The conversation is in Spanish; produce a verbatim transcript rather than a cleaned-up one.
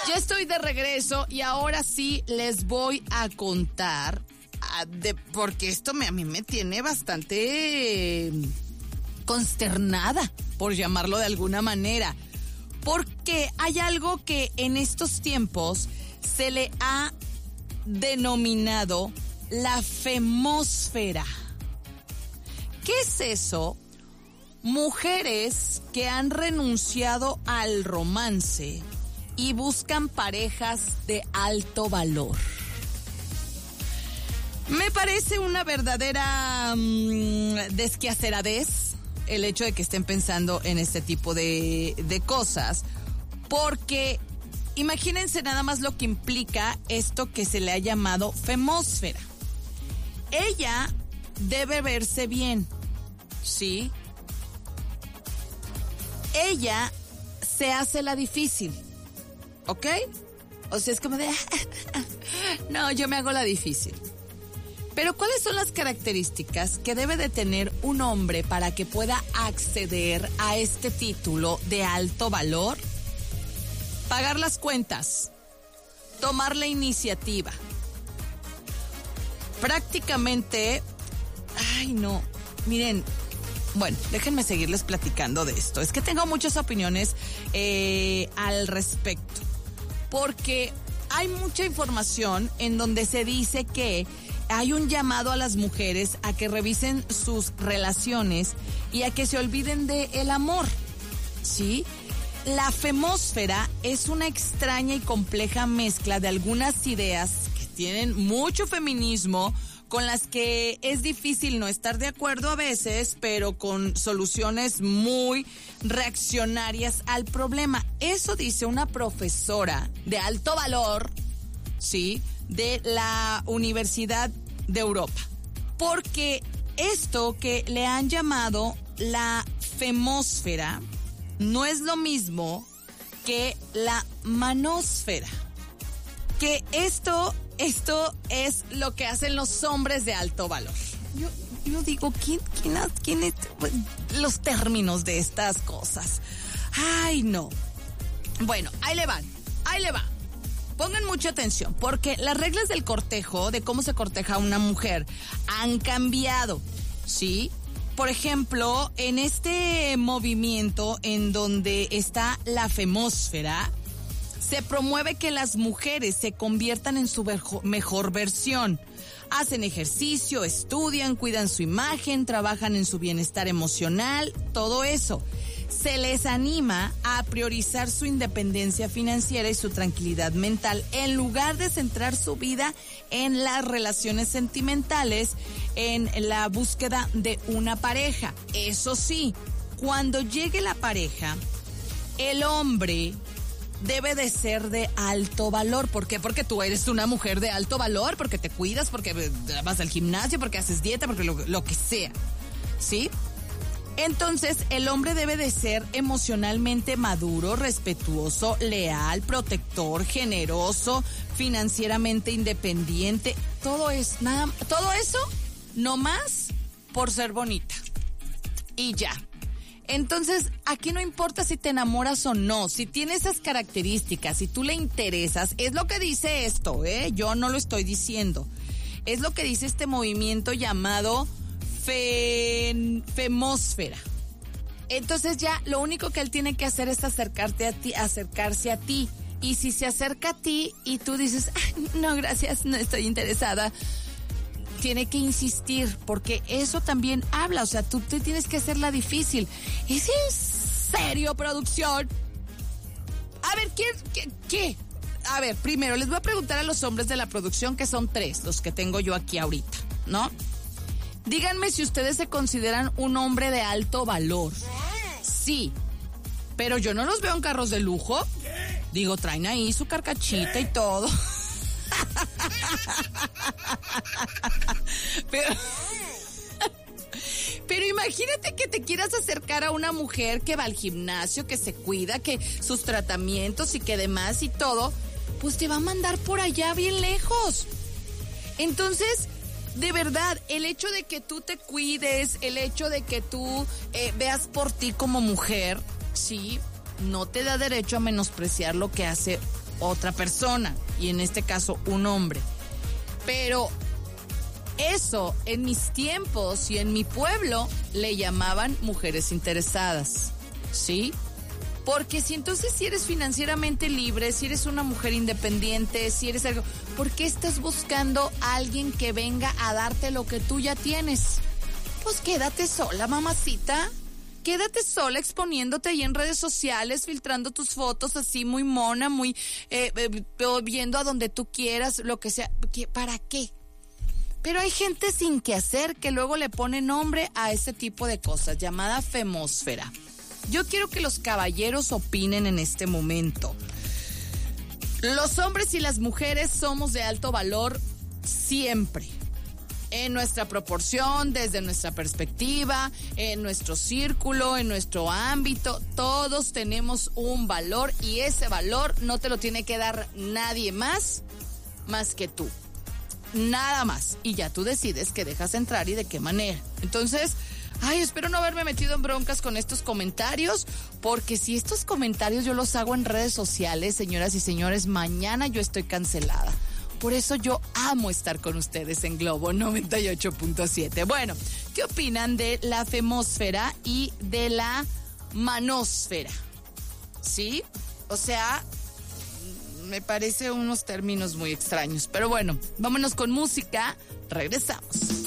Ya estoy de regreso y ahora sí les voy a contar, a de, porque esto me, a mí me tiene bastante eh, consternada, por llamarlo de alguna manera. Porque hay algo que en estos tiempos se le ha denominado la femósfera. ¿Qué es eso? Mujeres que han renunciado al romance y buscan parejas de alto valor. Me parece una verdadera mmm, desquiaceradez el hecho de que estén pensando en este tipo de, de cosas, porque imagínense nada más lo que implica esto que se le ha llamado femósfera. Ella debe verse bien, ¿sí? Ella se hace la difícil, ¿ok? O sea, es como de, no, yo me hago la difícil. Pero ¿cuáles son las características que debe de tener un hombre para que pueda acceder a este título de alto valor? Pagar las cuentas, tomar la iniciativa. Prácticamente, ay no, miren, bueno, déjenme seguirles platicando de esto. Es que tengo muchas opiniones eh, al respecto, porque hay mucha información en donde se dice que hay un llamado a las mujeres a que revisen sus relaciones y a que se olviden de el amor, ¿sí? La femósfera es una extraña y compleja mezcla de algunas ideas que tienen mucho feminismo, con las que es difícil no estar de acuerdo a veces, pero con soluciones muy reaccionarias al problema. Eso dice una profesora de alto valor, ¿sí?, de la Universidad de Europa. Porque esto que le han llamado la femósfera no es lo mismo que la manósfera. Que esto, esto es lo que hacen los hombres de alto valor. Yo, yo digo, ¿quién, quién, quién es, los términos de estas cosas? Ay, no. Bueno, ahí le van, ahí le va. Pongan mucha atención, porque las reglas del cortejo, de cómo se corteja a una mujer, han cambiado, ¿sí? Por ejemplo, en este movimiento en donde está la femósfera, se promueve que las mujeres se conviertan en su mejor versión. Hacen ejercicio, estudian, cuidan su imagen, trabajan en su bienestar emocional, todo eso. Se les anima a priorizar su independencia financiera y su tranquilidad mental en lugar de centrar su vida en las relaciones sentimentales, en la búsqueda de una pareja. Eso sí, cuando llegue la pareja, el hombre debe de ser de alto valor. ¿Por qué? Porque tú eres una mujer de alto valor, porque te cuidas, porque vas al gimnasio, porque haces dieta, porque lo, lo que sea, ¿sí? Entonces, el hombre debe de ser emocionalmente maduro, respetuoso, leal, protector, generoso, financieramente independiente. Todo es nada, todo eso no más por ser bonita. Y ya. Entonces, aquí no importa si te enamoras o no, si tiene esas características, si tú le interesas, es lo que dice esto, ¿eh? Yo no lo estoy diciendo. Es lo que dice este movimiento llamado Fe, femósfera. Entonces ya lo único que él tiene que hacer es acercarte a ti, acercarse a ti. Y si se acerca a ti y tú dices, no, gracias, no estoy interesada, tiene que insistir, porque eso también habla, o sea, tú te tienes que hacerla difícil. ¿Es en serio, producción? A ver, ¿quién, qué, qué? A ver, primero les voy a preguntar a los hombres de la producción, que son tres, los que tengo yo aquí ahorita, ¿no? Díganme si ustedes se consideran un hombre de alto valor. Sí, pero yo no los veo en carros de lujo. Digo, traen ahí su carcachita y todo. Pero, pero imagínate que te quieras acercar a una mujer que va al gimnasio, que se cuida, que sus tratamientos y que demás y todo, pues te va a mandar por allá bien lejos. Entonces, de verdad, el hecho de que tú te cuides, el hecho de que tú eh, veas por ti como mujer, sí, no te da derecho a menospreciar lo que hace otra persona, y en este caso un hombre. Pero eso en mis tiempos y en mi pueblo le llamaban mujeres interesadas, ¿sí? Porque si entonces si eres financieramente libre, si eres una mujer independiente, si eres algo, ¿por qué estás buscando a alguien que venga a darte lo que tú ya tienes? Pues quédate sola, mamacita. Quédate sola exponiéndote ahí en redes sociales, filtrando tus fotos así muy mona, muy eh, eh, viendo a donde tú quieras, lo que sea. ¿Para qué? Pero hay gente sin que hacer que luego le pone nombre a ese tipo de cosas, llamada femósfera. Yo quiero que los caballeros opinen en este momento. Los hombres y las mujeres somos de alto valor siempre. En nuestra proporción, desde nuestra perspectiva, en nuestro círculo, en nuestro ámbito, todos tenemos un valor y ese valor no te lo tiene que dar nadie más, más que tú. Nada más. Y ya tú decides qué dejas entrar y de qué manera. Entonces, ay, espero no haberme metido en broncas con estos comentarios, porque si estos comentarios yo los hago en redes sociales, señoras y señores, mañana yo estoy cancelada. Por eso yo amo estar con ustedes en Globo noventa y ocho punto siete. Bueno, ¿qué opinan de la femósfera y de la manósfera? ¿Sí? O sea, me parece unos términos muy extraños. Pero bueno, vámonos con música. Regresamos.